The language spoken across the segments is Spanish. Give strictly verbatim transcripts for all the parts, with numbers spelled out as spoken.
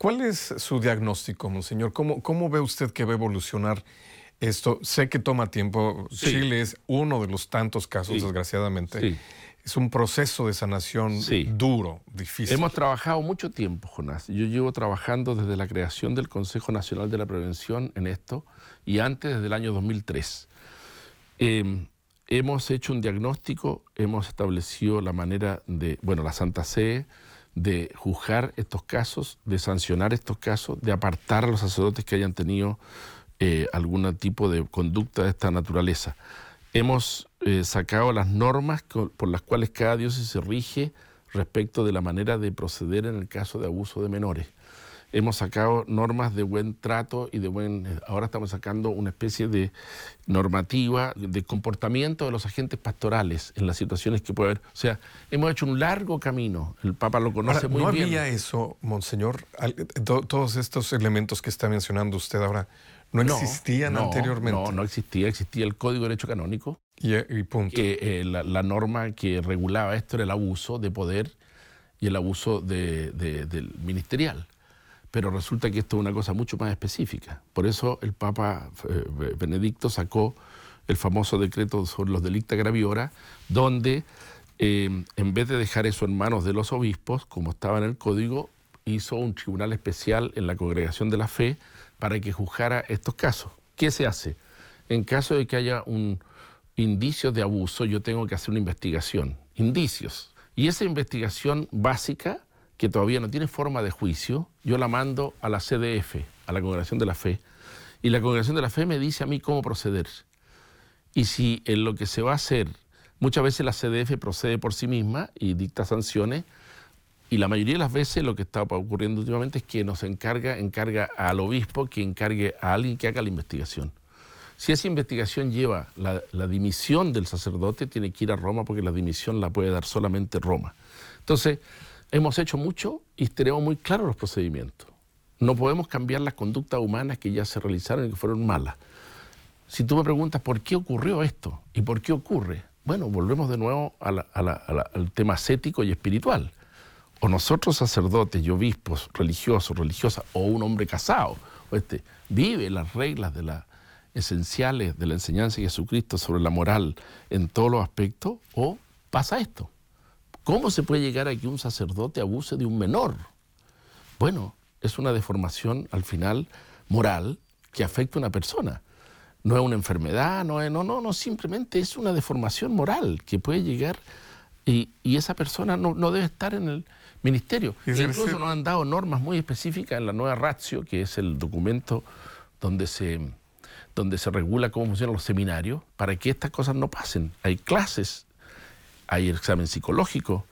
¿Cuál es su diagnóstico, monseñor? ¿Cómo, cómo ve usted que va a evolucionar esto? Sé que toma tiempo. Sí. Chile es uno de los tantos casos, Sí. desgraciadamente. Sí. Es un proceso de sanación Sí. duro, difícil. Hemos trabajado mucho tiempo, Jonás. Yo llevo trabajando desde la creación del Consejo Nacional de la Prevención en esto, y antes, desde el año dos mil tres. Eh, hemos hecho un diagnóstico, hemos establecido la manera de, bueno, la Santa Sede, de juzgar estos casos, de sancionar estos casos, de apartar a los sacerdotes que hayan tenido eh, algún tipo de conducta de esta naturaleza. Hemos eh, sacado las normas por las cuales cada diócesis se rige respecto de la manera de proceder en el caso de abuso de menores. Hemos sacado normas de buen trato y de buen... Ahora estamos sacando una especie de normativa de comportamiento de los agentes pastorales en las situaciones que puede haber. O sea, hemos hecho un largo camino. El Papa lo conoce Ahora, muy ¿no bien. había eso, monseñor? Al- to- Todos estos elementos que está mencionando usted ahora, ¿no No, existían no, anteriormente? No, no existía. Existía el Código de Derecho Canónico, Y, y punto. que eh, la, la norma que regulaba esto era el abuso de poder y el abuso de, de, del ministerial. Pero resulta que esto es una cosa mucho más específica. Por eso el Papa eh, Benedicto sacó el famoso decreto sobre los delicta graviora, donde eh, en vez de dejar eso en manos de los obispos, como estaba en el código, hizo un tribunal especial en la Congregación de la Fe para que juzgara estos casos. ¿Qué se hace? En caso de que haya un indicio de abuso, yo tengo que hacer una investigación. Indicios. Y esa investigación básica, que todavía no tiene forma de juicio, yo la mando a la C D F, a la Congregación de la Fe, y la Congregación de la Fe me dice a mí cómo proceder. Y si en lo que se va a hacer, muchas veces la C D F procede por sí misma y dicta sanciones, y la mayoría de las veces lo que está ocurriendo últimamente es que nos encarga, encarga al obispo que encargue a alguien que haga la investigación. Si esa investigación lleva la, la dimisión del sacerdote, tiene que ir a Roma, porque la dimisión la puede dar solamente Roma. Entonces, hemos hecho mucho y tenemos muy claros los procedimientos. No podemos cambiar las conductas humanas que ya se realizaron y que fueron malas. Si tú me preguntas por qué ocurrió esto y por qué ocurre, bueno, volvemos de nuevo a la, a la, a la, al tema ascético y espiritual. O nosotros sacerdotes y obispos, religiosos, religiosas, o un hombre casado, o este, vive las reglas de la, esenciales de la enseñanza de Jesucristo sobre la moral en todos los aspectos, o pasa esto. ¿Cómo se puede llegar a que un sacerdote abuse de un menor? Bueno, es una deformación al final moral que afecta a una persona. No es una enfermedad, no es, no, no, no, simplemente es una deformación moral que puede llegar y, y esa persona no, no debe estar en el ministerio. E incluso nos han dado normas muy específicas en la nueva Ratio, que es el documento donde se, donde se regula cómo funcionan los seminarios, para que estas cosas no pasen. Hay clases, hay examen psicológico,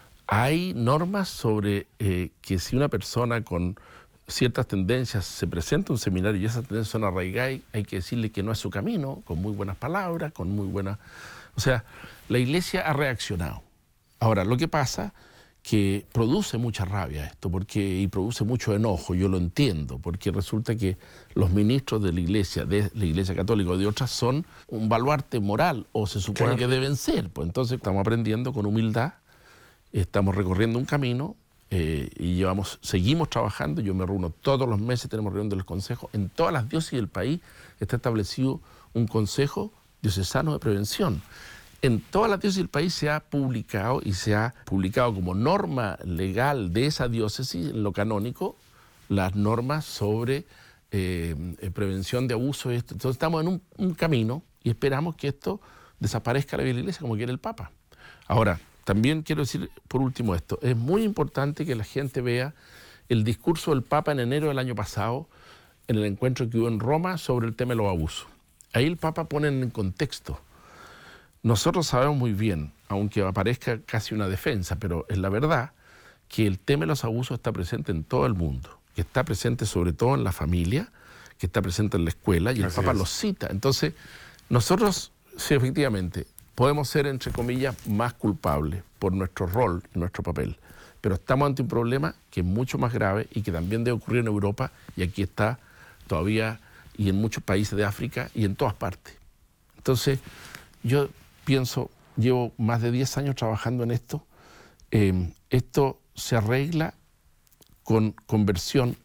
hay normas sobre eh, que si una persona con ciertas tendencias se presenta a un seminario y esas tendencias son arraigadas, hay que decirle que no es su camino, con muy buenas palabras, con muy buenas... O sea, la Iglesia ha reaccionado. Ahora, lo que pasa que produce mucha rabia esto, porque y produce mucho enojo, yo lo entiendo, porque resulta que los ministros de la Iglesia, de la Iglesia Católica o de otras, son un baluarte moral, o se supone claro que deben ser. Pues entonces estamos aprendiendo con humildad, estamos recorriendo un camino eh, y llevamos, seguimos trabajando. Yo me reúno todos los meses, tenemos reunión de los consejos. En todas las diócesis del país está establecido un consejo diocesano de prevención. En todas las diócesis del país se ha publicado y se ha publicado como norma legal de esa diócesis, en lo canónico, las normas sobre eh, prevención de abuso. Entonces estamos en un, un camino y esperamos que esto desaparezca de la Iglesia como quiere el Papa. Ahora, también quiero decir por último esto, es muy importante que la gente vea el discurso del Papa en enero del año pasado, en el encuentro que hubo en Roma sobre el tema de los abusos. Ahí el Papa pone en contexto. Nosotros sabemos muy bien, aunque aparezca casi una defensa, pero es la verdad, que el tema de los abusos está presente en todo el mundo, que está presente sobre todo en la familia, que está presente en la escuela, y el Así Papa es. Lo cita. Entonces, nosotros, sí, efectivamente, podemos ser, entre comillas, más culpables por nuestro rol y nuestro papel, pero estamos ante un problema que es mucho más grave y que también debe ocurrir en Europa, y aquí está todavía, y en muchos países de África, y en todas partes. Entonces, yo pienso, llevo más de diez años trabajando en esto, eh, esto se arregla con conversión